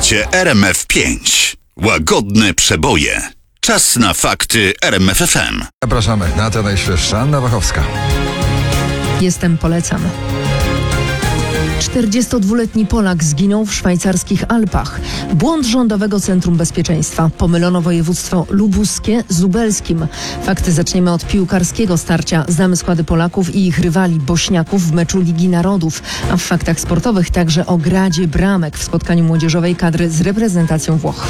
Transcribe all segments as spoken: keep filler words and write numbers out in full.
Słuchacie R M F pięć. Łagodne przeboje. Czas na fakty R M F F M. Zapraszamy na tę najświeższa. Anna Wachowska. Jestem, polecam. czterdziestodwuletni Polak zginął w szwajcarskich Alpach. Błąd Rządowego Centrum Bezpieczeństwa. Pomylono województwo lubuskie z lubelskim. Fakty zaczniemy od piłkarskiego starcia. Znamy składy Polaków i ich rywali Bośniaków w meczu Ligi Narodów. A w faktach sportowych także o gradzie bramek w spotkaniu młodzieżowej kadry z reprezentacją Włoch.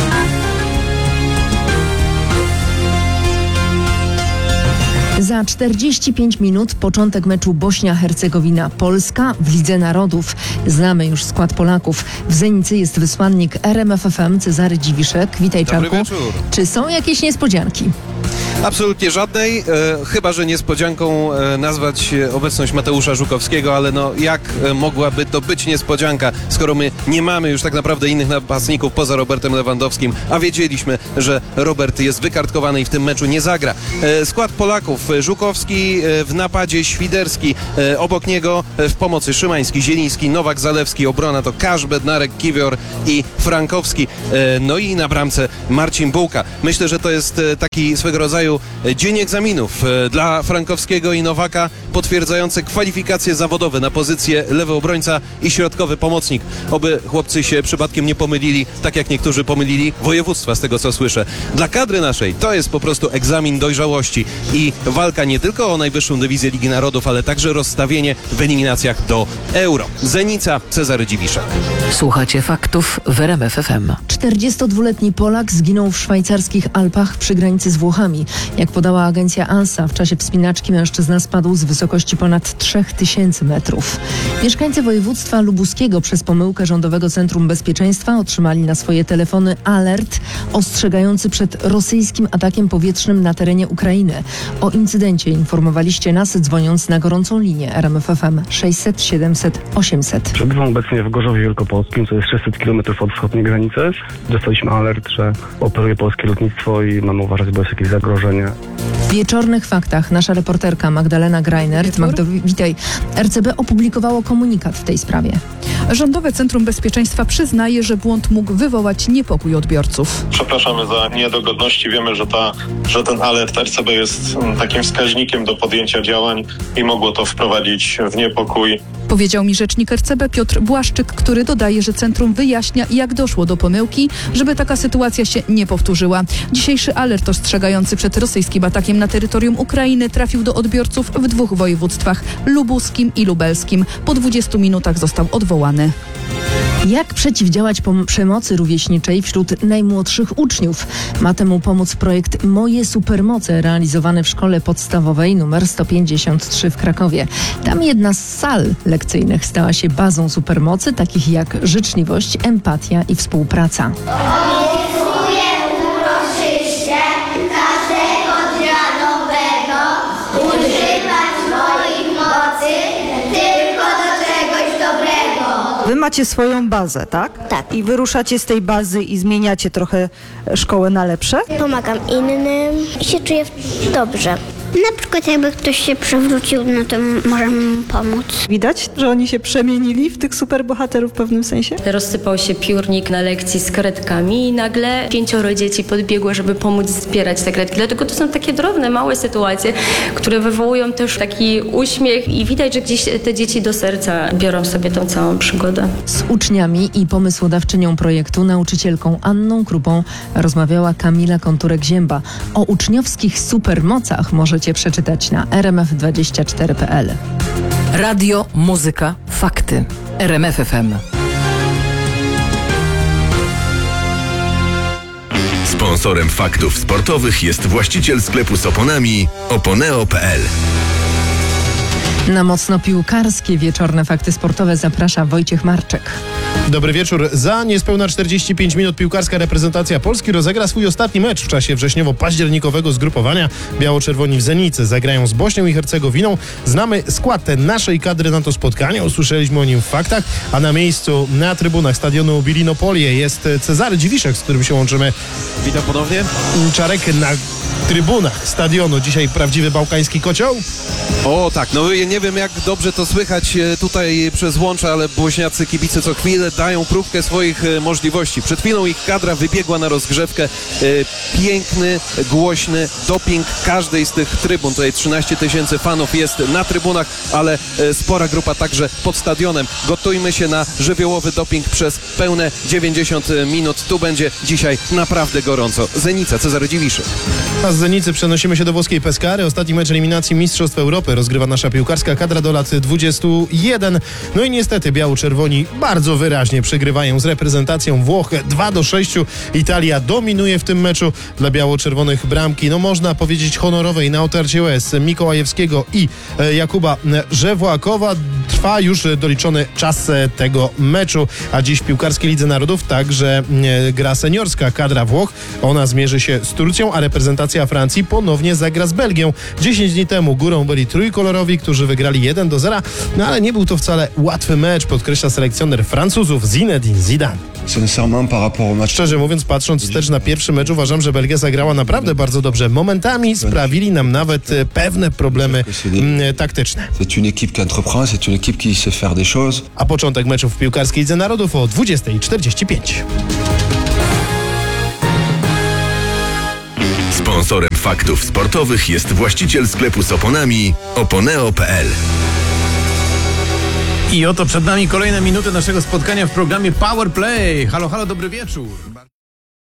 Za czterdzieści pięć minut początek meczu Bośnia-Hercegowina-Polska w Lidze Narodów. Znamy już skład Polaków. W Zenicy jest wysłannik R M F F M Cezary Dziwiszek. Witaj, Dobry Czarku. wieczór. Czy są jakieś niespodzianki? Absolutnie żadnej, e, chyba że niespodzianką e, nazwać obecność Mateusza Żukowskiego, ale no jak e, mogłaby to być niespodzianka, skoro my nie mamy już tak naprawdę innych napastników poza Robertem Lewandowskim, a wiedzieliśmy, że Robert jest wykartkowany i w tym meczu nie zagra. E, skład Polaków: Żukowski e, w napadzie, Świderski, e, obok niego e, w pomocy Szymański, Zieliński, Nowak, Zalewski, obrona to Kasz, Bednarek, Kiwior i Frankowski, e, no i na bramce Marcin Bułka. Myślę, że to jest e, taki swego rodzaju dzień egzaminów dla Frankowskiego i Nowaka, potwierdzający kwalifikacje zawodowe na pozycję lewy obrońca i środkowy pomocnik. Oby chłopcy się przypadkiem nie pomylili, tak jak niektórzy pomylili województwa, z tego co słyszę. Dla kadry naszej to jest po prostu egzamin dojrzałości i walka nie tylko o najwyższą dywizję Ligi Narodów, ale także rozstawienie w eliminacjach do Euro. Zenica, Cezary Dziwiszek. Słuchacie faktów w R M F F M. czterdziestodwuletni Polak zginął w szwajcarskich Alpach przy granicy z Włochami. Jak podała agencja ANSA, w czasie wspinaczki mężczyzna spadł z wysokości ponad trzech tysięcy metrów. Mieszkańcy województwa lubuskiego przez pomyłkę Rządowego Centrum Bezpieczeństwa otrzymali na swoje telefony alert ostrzegający przed rosyjskim atakiem powietrznym na terenie Ukrainy. O incydencie informowaliście nas, dzwoniąc na gorącą linię R M F F M sześćset siedemset osiemset. Przebywam obecnie w Gorzowie Wielkopolskim, co jest sześćset kilometrów od wschodniej granicy. Dostaliśmy alert, że operuje polskie lotnictwo i mamy uważać, bo jest jakieś zagrożenie. W wieczornych faktach nasza reporterka Magdalena Greinert, Magdo, witaj, R C B opublikowało komunikat w tej sprawie. Rządowe Centrum Bezpieczeństwa przyznaje, że błąd mógł wywołać niepokój odbiorców. Przepraszamy za niedogodności. Wiemy, że, ta, że ten alert R C B jest takim wskaźnikiem do podjęcia działań i mogło to wprowadzić w niepokój. Powiedział mi rzecznik R C B Piotr Błaszczyk, który dodaje, że centrum wyjaśnia, jak doszło do pomyłki, żeby taka sytuacja się nie powtórzyła. Dzisiejszy alert ostrzegający przed rosyjskim atakiem na terytorium Ukrainy trafił do odbiorców w dwóch województwach, lubuskim i lubelskim. Po dwudziestu minutach został odwołany. Jak przeciwdziałać pom- przemocy rówieśniczej wśród najmłodszych uczniów? Ma temu pomóc projekt Moje Supermoce, realizowany w szkole podstawowej numer sto pięćdziesiąt trzy w Krakowie. Tam jedna z sal lekcyjnych stała się bazą supermocy, takich jak życzliwość, empatia i współpraca. Wy macie swoją bazę, tak? Tak. I wyruszacie z tej bazy i zmieniacie trochę szkołę na lepsze? Pomagam innym i się czuję dobrze. Na przykład jakby ktoś się przewrócił, no to możemy mu pomóc. Widać, że oni się przemienili w tych superbohaterów w pewnym sensie? Rozsypał się piórnik na lekcji z karetkami i nagle pięcioro dzieci podbiegło, żeby pomóc zbierać te karetki. Dlatego to są takie drobne, małe sytuacje, które wywołują też taki uśmiech i widać, że gdzieś te dzieci do serca biorą sobie tą całą przygodę. Z uczniami i pomysłodawczynią projektu, nauczycielką Anną Krupą, rozmawiała Kamila Konturek-Zięba. O uczniowskich supermocach możecie przeczytać na r m f dwadzieścia cztery kropka p l. Radio, muzyka, fakty. R M F F M. Sponsorem faktów sportowych jest właściciel sklepu z oponami oponeo kropka p l. Na mocno piłkarskie wieczorne fakty sportowe zaprasza Wojciech Marczek. Dobry wieczór. Za niespełna czterdzieści pięć minut piłkarska reprezentacja Polski rozegra swój ostatni mecz w czasie wrześniowo-październikowego zgrupowania. Biało-czerwoni w Zenicy zagrają z Bośnią i Hercegowiną. Znamy skład naszej kadry na to spotkanie. Usłyszeliśmy o nim w faktach, a na miejscu na trybunach stadionu Bilinopolie jest Cezary Dziwiszek, z którym się łączymy. Witam ponownie. Czarek, na trybunach stadionu dzisiaj prawdziwy bałkański kocioł? O tak, no nie wiem jak dobrze to słychać e, tutaj przez łącza, ale bośniacy kibice co chwilę dają próbkę swoich e, możliwości. Przed chwilą ich kadra wybiegła na rozgrzewkę. E, piękny, głośny doping każdej z tych trybun. Tutaj trzynaście tysięcy fanów jest na trybunach, ale e, spora grupa także pod stadionem. Gotujmy się na żywiołowy doping przez pełne dziewięćdziesiąt minut. Tu będzie dzisiaj naprawdę gorąco. Zenica, Cezary Dziwiszek. A z Zenicy przenosimy się do włoskiej Pescary. Ostatni mecz eliminacji Mistrzostw Europy rozgrywa nasza piłkarska kadra do lat dwudziestu jeden. No i niestety biało-czerwoni bardzo wyraźnie przegrywają z reprezentacją Włoch dwa do sześciu. Italia dominuje w tym meczu. Dla biało-czerwonych bramki, no można powiedzieć honorowej na otarcie łez Mikołajewskiego i e, Jakuba Żewłakowa. Trwa już doliczony czas tego meczu, a dziś w piłkarskiej Lidze Narodów także e, gra seniorska kadra Włoch. Ona zmierzy się z Turcją, a reprezentacja Francji ponownie zagra z Belgią. dziesięć dni temu górą byli trójkolorowi, którzy wygrali jeden do zera, no ale nie był to wcale łatwy mecz, podkreśla selekcjoner Francuzów Zinedine Zidane. Szczerze mówiąc, patrząc wstecz na pierwszy mecz, uważam, że Belgia zagrała naprawdę bardzo dobrze. Momentami sprawili nam nawet pewne problemy m, taktyczne. A początek meczów w piłkarskiej Lidze Narodów o dwudziestej czterdzieści pięć. Sponsorem faktów sportowych jest właściciel sklepu z oponami oponeo kropka p l. I oto przed nami kolejne minuty naszego spotkania w programie Power Play. Halo, halo, dobry wieczór.